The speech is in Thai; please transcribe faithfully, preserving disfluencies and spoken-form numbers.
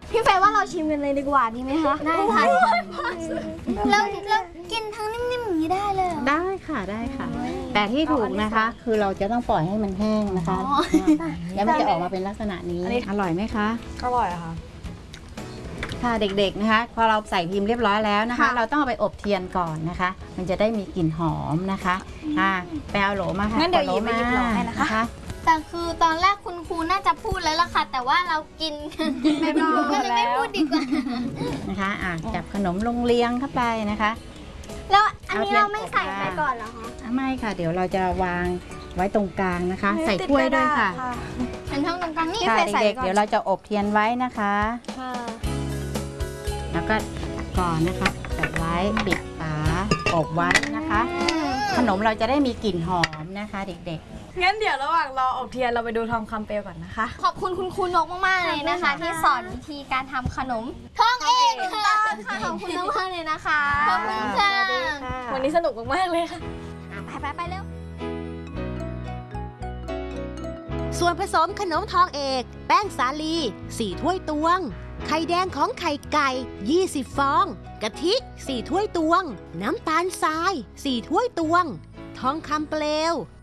พี่เฟย์ว่าเราชิมกันเลยดีกว่าดีไหมคะได้ค่ะแล้วแล้วกินทั้งนิ่มๆอย่างนี้ได้เลยได้ค่ะได้ค่ะ แต่ที่ถูกนะคะคือเราจะต้องปล่อยให้มันแห้งนะคะแล้วมันจะออกมาเป็นลักษณะนี้อร่อยไหมคะอร่อยค่ะค่ะเด็กๆนะคะพอเราใส่พิมพ์เรียบร้อยแล้วนะคะ เราต้องเอาไปอบเทียนก่อนนะคะ มันจะได้มีกลิ่นหอมนะคะอ่าไปเอาโหลมาค่ะงั้นเดี๋ยวหยิบไปหยิบโหลให้นะคะแต่คือตอนแรกคุณครูน่าจะพูดแล้วล่ะค่ะแต่ว่าเรากินไม่พูดก็เลยไม่พูดดีกว่านะคะอ่ะจับขนมลงเรียงเข้าไปนะคะแล้วอันนี้เราไม่ใส่ไปก่อนเหรอคะไม่ค่ะเดี๋ยวเราจะวางไว้ตรงกลางนะคะ ใส่ถ้วยด้วยค่ะเป็นช่องตรงกลางนี่ค่ะเด็กๆเดี๋ยวเราจะอบเทียนไว้นะคะแล้วก็ก่อนนะคะจับไว้ปิดฝาอบไว้นะคะขนมเราจะได้มีกลิ่นหอมนะคะเด็กๆงั้นเดี๋ยวระหว่างรออบเทียนเราไปดูทองคำเปลวก่อนนะคะขอบคุณคุณครูนกมากๆเลยนะคะที่สอนวิธีการทำขนมทองเองค่ะขอบคุณมากๆเลยนะคะขอบคุณค่ะวันนี้สนุกมากๆเลยค่ะไปไปไปเร็วส่วนผสมขนมทองเอกแป้งสาลีสี่ถ้วยตวงไข่แดงของไข่ไก่ยี่สิบฟองกะทิสี่ถ้วยตวงน้ำตาลทรายสี่ถ้วยตวงทองคำเปลว